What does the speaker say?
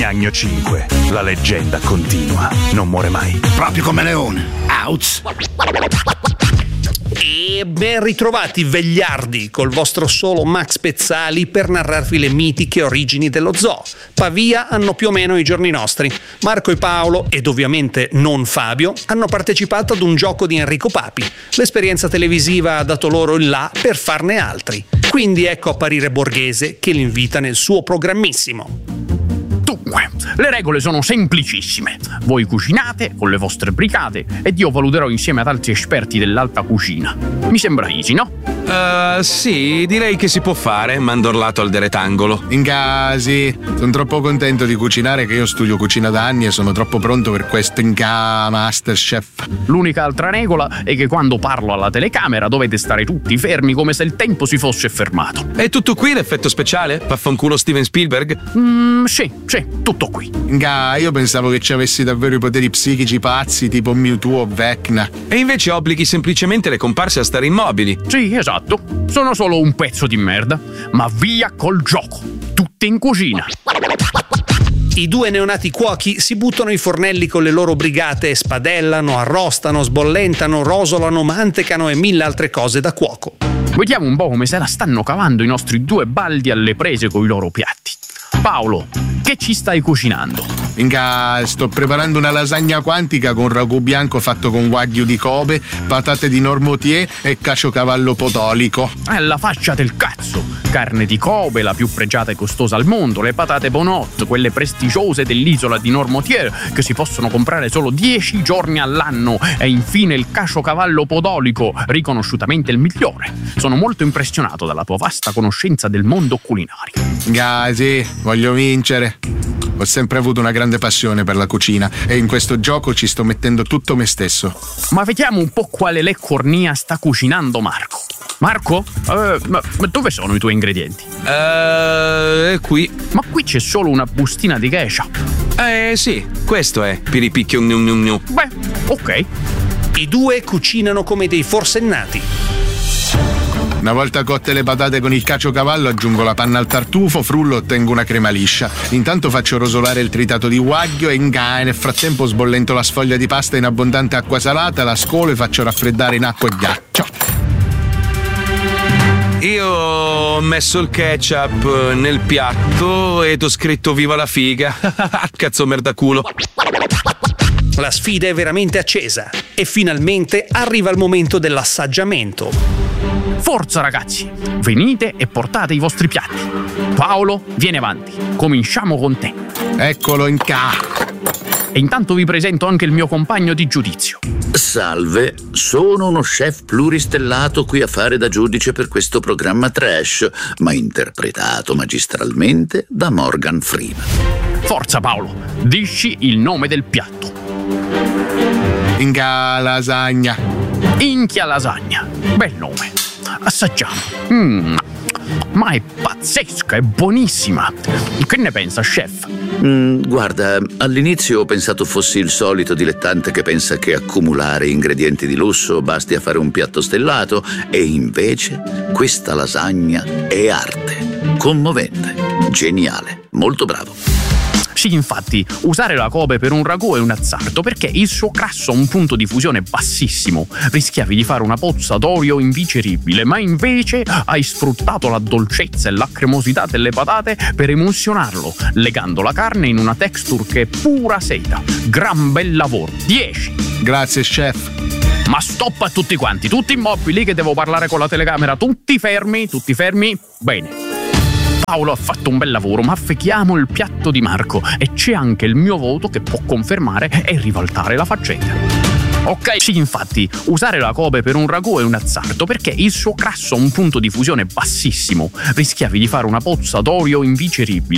Gnagno 5, la leggenda continua, non muore mai. Proprio come Leone. Outs. E ben ritrovati vegliardi col vostro solo Max Pezzali per narrarvi le mitiche origini dello zoo. Pavia hanno più o meno i giorni nostri. Marco e Paolo, ed ovviamente non Fabio, hanno partecipato ad un gioco di Enrico Papi. L'esperienza televisiva ha dato loro il là per farne altri. Quindi ecco apparire Borghese che li invita nel suo programmissimo. Dunque, le regole sono semplicissime. Voi cucinate con le vostre brigate ed io valuterò insieme ad altri esperti dell'alta cucina. Mi sembra easy, no? Sì, direi che si può fare, mandorlato al deretangolo. Sì, sono troppo contento di cucinare che io studio cucina da anni e sono troppo pronto per questo Masterchef. L'unica altra regola è che quando parlo alla telecamera dovete stare tutti fermi come se il tempo si fosse fermato. È tutto qui l'effetto speciale? Vaffanculo Steven Spielberg? Sì, tutto qui. Io pensavo che ci avessi davvero i poteri psichici pazzi tipo Mewtwo o Vecna. E invece obblighi semplicemente le comparse a stare immobili. Sì, esatto. Sono solo un pezzo di merda, ma via col gioco. Tutti in cucina. I due neonati cuochi si buttano ai fornelli con le loro brigate e spadellano, arrostano, sbollentano, rosolano, mantecano e mille altre cose da cuoco. Vediamo un po' come se la stanno cavando i nostri due baldi alle prese coi loro piatti. Paolo, che ci stai cucinando? Sto preparando una lasagna quantica con ragù bianco fatto con wagyu di Kobe, patate di Normoutier e caciocavallo podolico. La faccia del cazzo! Carne di Kobe, la più pregiata e costosa al mondo, le patate Bonot, quelle prestigiose dell'isola di Normoutier che si possono comprare solo 10 giorni all'anno, e infine il caciocavallo podolico, riconosciutamente il migliore. Sono molto impressionato dalla tua vasta conoscenza del mondo culinario. Sì, voglio vincere. Ho sempre avuto una grande passione per la cucina e in questo gioco ci sto mettendo tutto me stesso. Ma vediamo un po' quale leccornia sta cucinando Marco. Marco? Ma dove sono i tuoi ingredienti? È qui. Ma qui c'è solo una bustina di ketchup. Sì, questo è piripicchio gnu gnu gnu. Beh, ok. I due cucinano come dei forsennati. Una volta cotte le patate con il caciocavallo aggiungo la panna al tartufo, frullo e ottengo una crema liscia. Intanto faccio rosolare il tritato di wagyu e nel frattempo sbollento la sfoglia di pasta in abbondante acqua salata, la scolo e faccio raffreddare in acqua e ghiaccio. Io ho messo il ketchup nel piatto e t'ho scritto viva la figa. Cazzo merdaculo. La sfida è veramente accesa e finalmente arriva il momento dell'assaggiamento. Forza ragazzi, venite e portate i vostri piatti. Paolo, vieni avanti, cominciamo con te. Eccolo E intanto vi presento anche il mio compagno di giudizio. Salve, sono uno chef pluristellato qui a fare da giudice per questo programma trash, ma interpretato magistralmente da Morgan Freeman. Forza Paolo, dici il nome del piatto. Lasagna. Inchia lasagna, bel nome. Assaggiamo. Ma è pazzesca, è buonissima. Che ne pensa, chef? Guarda, all'inizio ho pensato fossi il solito dilettante che pensa che accumulare ingredienti di lusso basti a fare un piatto stellato, e invece questa lasagna è arte. Commovente, geniale, molto bravo. Sì, infatti, usare la Kobe per un ragù è un azzardo, perché il suo crasso ha un punto di fusione bassissimo. Rischiavi di fare una pozza d'olio inviceribile, ma invece hai sfruttato la dolcezza e la cremosità delle patate per emulsionarlo, legando la carne in una texture che è pura seta. Gran bel lavoro, 10! Grazie, chef. Ma stop a tutti quanti, tutti immobili che devo parlare con la telecamera, tutti fermi, bene. Paolo ha fatto un bel lavoro, ma affechiamo il piatto di Marco e c'è anche il mio voto che può confermare e ribaltare la faccenda. Ok, sì, infatti, usare la Kobe per un ragù è un azzardo, perché il suo crasso ha un punto di fusione bassissimo. Rischiavi di fare una pozza d'olio inviceribile,